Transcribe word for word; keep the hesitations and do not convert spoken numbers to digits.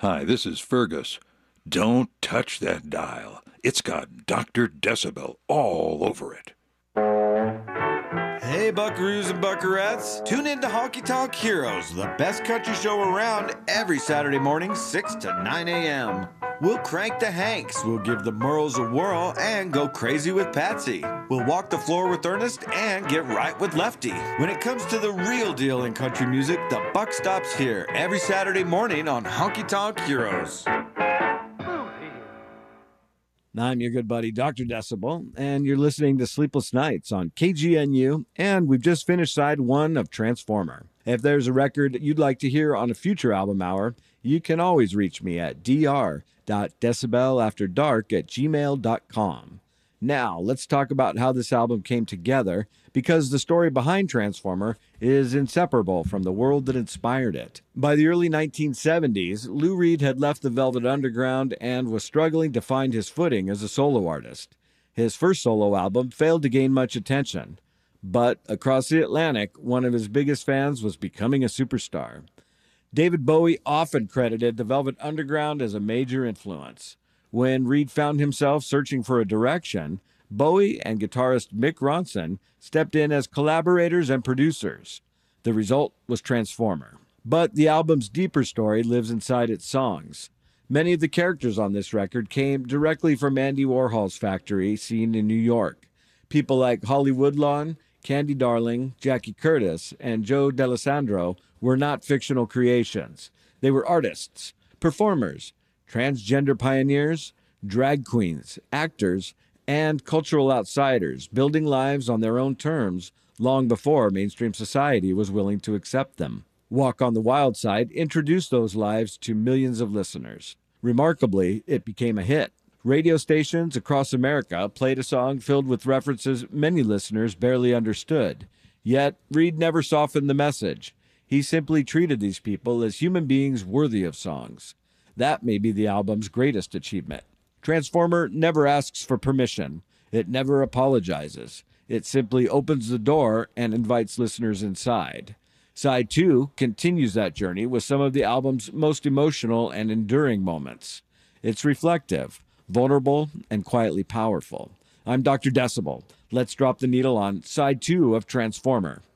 Hi, this is Fergus. Don't touch that dial. It's got Doctor Decibel all over it. Hey, buckaroos and buckarettes. Tune in to Honky Tonk Heroes, the best country show around, every Saturday morning, six to nine a.m. We'll crank the Hanks, we'll give the Merles a whirl, and go crazy with Patsy. We'll walk the floor with Ernest and get right with Lefty. When it comes to the real deal in country music, the buck stops here every Saturday morning on Honky Tonk Heroes. I'm your good buddy, Doctor Decibel, and you're listening to Sleepless Nights on K G N U, and we've just finished side one of Transformer. If there's a record you'd like to hear on a future album hour, you can always reach me at dr.decibelafterdark at gmail dot com. Now, let's talk about how this album came together, because the story behind Transformer is inseparable from the world that inspired it. By the early nineteen seventies, Lou Reed had left the Velvet Underground and was struggling to find his footing as a solo artist. His first solo album failed to gain much attention, but across the Atlantic, one of his biggest fans was becoming a superstar. David Bowie often credited the Velvet Underground as a major influence. When Reed found himself searching for a direction, Bowie and guitarist Mick Ronson stepped in as collaborators and producers. The result was Transformer. But the album's deeper story lives inside its songs. Many of the characters on this record came directly from Andy Warhol's factory scene in New York. People like Holly Woodlawn, Candy Darling, Jackie Curtis, and Joe D'Alessandro were not fictional creations. They were artists, performers, transgender pioneers, drag queens, actors, and cultural outsiders, building lives on their own terms long before mainstream society was willing to accept them. Walk on the Wild Side introduced those lives to millions of listeners. Remarkably, it became a hit. Radio stations across America played a song filled with references many listeners barely understood. Yet, Reed never softened the message. He simply treated these people as human beings worthy of songs. That may be the album's greatest achievement. Transformer never asks for permission. It never apologizes. It simply opens the door and invites listeners inside. Side two continues that journey with some of the album's most emotional and enduring moments. It's reflective, vulnerable, and quietly powerful. I'm Doctor Decibel. Let's drop the needle on side two of Transformer.